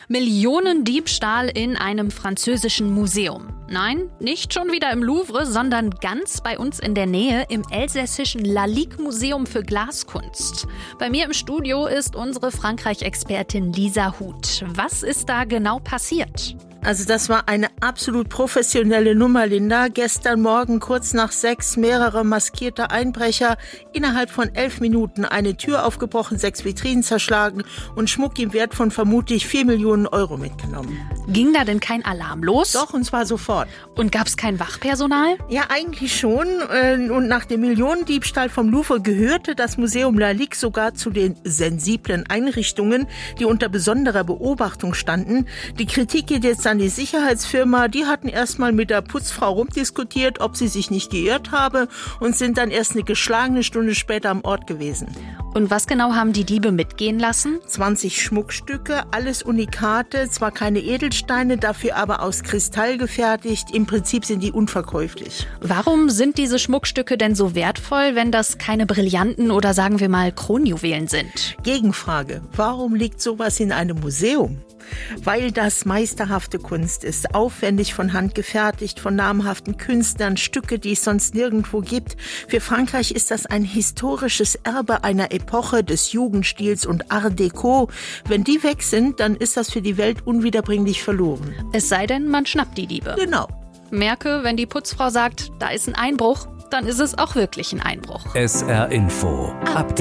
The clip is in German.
Millionendiebstahl in einem französischen Museum. Nein, nicht schon wieder im Louvre, sondern ganz bei uns in der Nähe im elsässischen Lalique-Museum für Glaskunst. Bei mir im Studio ist unsere Frankreich-Expertin Lisa Huth. Was ist da genau passiert? Also das war eine absolut professionelle Nummer, Linda. Gestern Morgen kurz nach 6 mehrere maskierte Einbrecher, innerhalb von 11 Minuten eine Tür aufgebrochen, 6 Vitrinen zerschlagen und Schmuck im Wert von vermutlich 4 Millionen Euro mitgenommen. Ging da denn kein Alarm los? Doch, und zwar sofort. Und gab es kein Wachpersonal? Ja, eigentlich schon. Und nach dem Millionendiebstahl vom Louvre gehörte das Museum Lalique sogar zu den sensiblen Einrichtungen, die unter besonderer Beobachtung standen. Die Kritik geht jetzt an die Sicherheitsfirma. Die hatten erstmal mit der Putzfrau rumdiskutiert, ob sie sich nicht geirrt habe und sind dann erst eine geschlagene Stunde später am Ort gewesen. Und was genau haben die Diebe mitgehen lassen? 20 Schmuckstücke, alles Unikate, zwar keine Edelsteine, dafür aber aus Kristall gefertigt. Im Prinzip sind die unverkäuflich. Warum sind diese Schmuckstücke denn so wertvoll, wenn das keine Brillanten oder sagen wir mal Kronjuwelen sind? Gegenfrage, warum liegt sowas in einem Museum? Weil das meisterhafte Kunst ist, aufwendig von Hand gefertigt, von namhaften Künstlern, Stücke, die es sonst nirgendwo gibt. Für Frankreich ist das ein historisches Erbe einer Epoche des Jugendstils und Art Deco. Wenn die weg sind, dann ist das für die Welt unwiederbringlich verloren. Es sei denn, man schnappt die Diebe. Genau. Merke, wenn die Putzfrau sagt, da ist ein Einbruch, dann ist es auch wirklich ein Einbruch. SR Info. Update.